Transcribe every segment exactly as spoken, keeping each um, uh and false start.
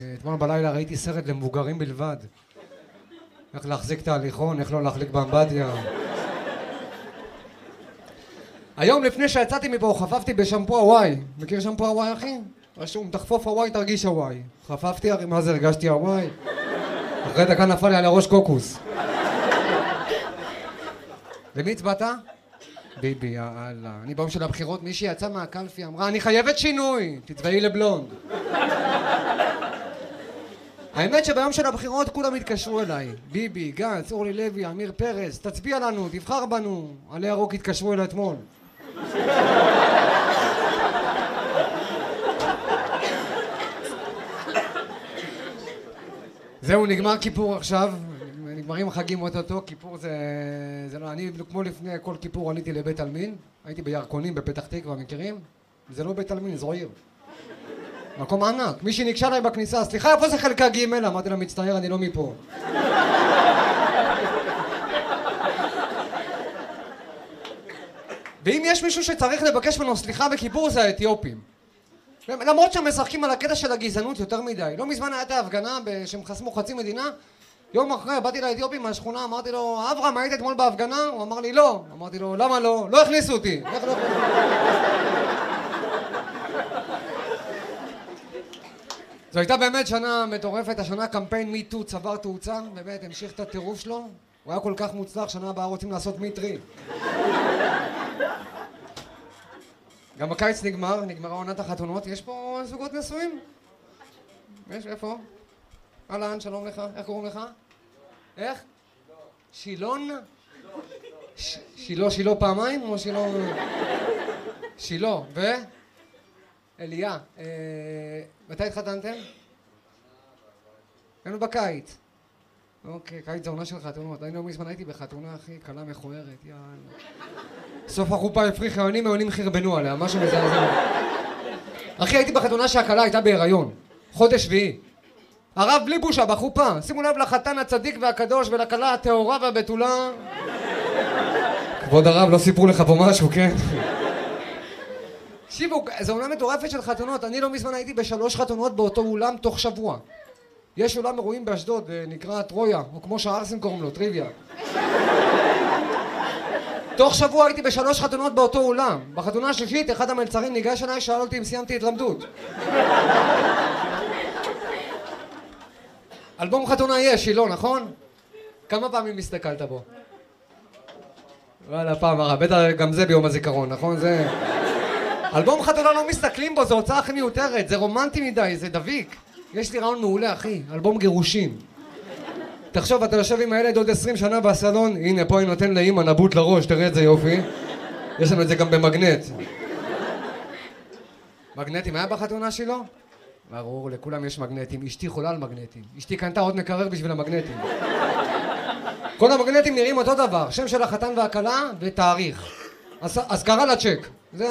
אתמול בלילה ראיתי סרט למבוגרים בלבד. איך להחזיק את ההליכון, איך לא להחליק באמבטיה. היום לפני שיצאתי מפה חפפתי בשמפו הוואי. מכיר שמפו הוואי אחי? רשום תחפוף הוואי תרגיש הוואי. חפפתי, הרי מה זה הרגשתי הוואי? אחרי דקה נפל לי על הראש קוקוס. למי הצבעת? ביבי, יאללה. אני ביום של הבחירות מישהי יצאה מהקלפי אמרה אני חייבת שינוי, תצבעי לבלונד. האמת שביום של הבחירות כולם התקשרו אליי. ביבי, גנץ, אורלי לוי, אמיר פרץ, תצביע לנו, תבחר בנו. עלי ירוק התקשרו אליי אתמול. זהו, נגמר כיפור עכשיו. נגמרים חגים אותו, כיפור זה... זה לא... אני כמו לפני כל כיפור עליתי לבית עלמין. הייתי בירקונים בפתח תקווה, מכירים? זה לא בית עלמין, זו עיר. מקום ענק. מישהי ניגשה אליי בכניסה, סליחה, איפה זה חלקה ג'? אמרתי לה, מצטער, אני לא מפה. ואם יש מישהו שצריך לבקש ממנו סליחה בכיפור זה האתיופים. למרות שהם משחקים על הקטע של הגזענות יותר מדי. לא מזמן הייתה הפגנה שהם חסמו חצי מדינה. יום אחרי באתי לאתיופים מהשכונה, אמרתי לו, אברהם, היית אתמול בהפגנה? הוא אמר לי, לא. אמרתי לו, למה לא? לא הכניסו אותי. איך לא הכניסו? זו הייתה באמת שנה מטורפת, השנה קמפיין מי טו צבר תאוצה, באמת המשיך את הטירוף שלו, הוא היה כל כך מוצלח, שנה הבאה רוצים לעשות מי טרי. גם הקיץ נגמר, נגמרה עונת החתונות, יש פה זוגות נשואים? יש, איפה? אהלן, שלום לך, איך קוראים לך? איך? שילון? שילו, שילו פעמיים או שילו? שילו, ו? אליה, מתי התחתנתם? היינו בקיץ. אוקיי, קיץ זה עונה של חתונות. אני לא מזמן הייתי בחתונה, אחי, קלה מכוערת, יאללה. סוף החופה הפריך העונים, העונים חרבנו עליה, משהו מזעזע. אחי, הייתי בחתונה שהקלה הייתה בהיריון. חודש שביעי. הרב בלי בושה בחופה. שימו לב לחתן הצדיק והקדוש ולקלה הטהורה והבתולה. כבוד הרב, לא סיפרו לך פה משהו, כן? תקשיבו, זו עונה מטורפת של חתונות. אני לא מזמן הייתי בשלוש חתונות באותו אולם תוך שבוע. יש אולם אירועים באשדוד, נקרא טרויה, או כמו שהארסים קוראים לו, טריוויה. תוך שבוע הייתי בשלוש חתונות באותו אולם. בחתונה השלישית, אחד המלצרים ניגש אליי, שאל אותי אם סיימתי התלמדות. אלבום חתונה יש, שילו, נכון? כמה פעמים הסתכלת בו? וואלה, פעם הרע, בטח גם זה ביום הזיכרון, נכון? זה... אלבום חתונה לא מסתכלים בו, זו הוצאה הכי מיותרת, זה רומנטי מדי, זה דביק. יש לי רעיון מעולה, אחי, אלבום גירושים. תחשוב, אתה יושב עם הילד עוד עשרים שנה בסלון, הנה, פה אני נותן לאמא נבוט לראש, תראה את זה יופי. יש לנו את זה גם במגנט. מגנטים, היה בחתונה שלו? ברור, לכולם יש מגנטים, אשתי חולה על מגנטים. אשתי קנתה עוד מקרר בשביל המגנטים. כל המגנטים נראים אותו דבר, שם של החתן והכלה ותאריך. אז קרא לצ'ק. זה...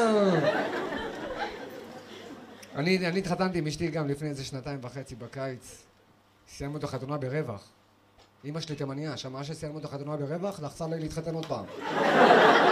אני, אני התחתנתי עם אשתי גם לפני איזה שנתיים וחצי בקיץ. סיימנו את החתונה ברווח. אמא שלי תימניה, שמעה שסיימנו את החתונה ברווח, לחצה לי להתחתן עוד פעם.